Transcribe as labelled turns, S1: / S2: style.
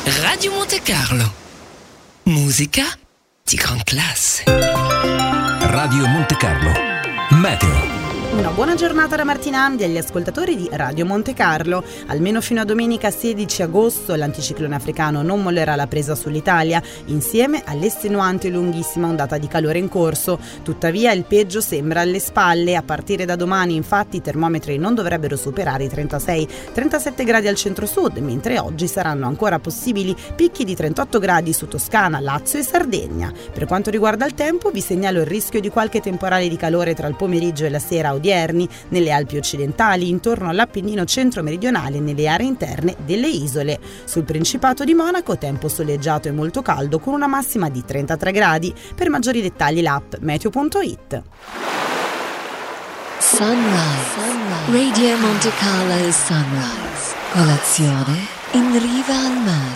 S1: Radio Monte Carlo. Musica di gran classe.
S2: Radio Monte Carlo. Meteo.
S3: Una buona giornata da Martina Amdi agli ascoltatori di Radio Monte Carlo. Almeno fino a domenica 16 agosto l'anticiclone africano non mollerà la presa sull'Italia, insieme all'estenuante e lunghissima ondata di calore in corso. Tuttavia il peggio sembra alle spalle. A partire da domani infatti i termometri non dovrebbero superare i 36-37 gradi al centro-sud, mentre oggi saranno ancora possibili picchi di 38 gradi su Toscana, Lazio e Sardegna. Per quanto riguarda il tempo, vi segnalo il rischio di qualche temporale di calore tra il pomeriggio e la sera odierni nelle Alpi occidentali, intorno all'Appennino centro-meridionale e nelle aree interne delle isole. Sul Principato di Monaco tempo soleggiato e molto caldo con una massima di 33 gradi. Per maggiori dettagli l'app meteo.it.
S4: Sunrise. Radio Monte Carlo Sunrise. Colazione in riva al mare.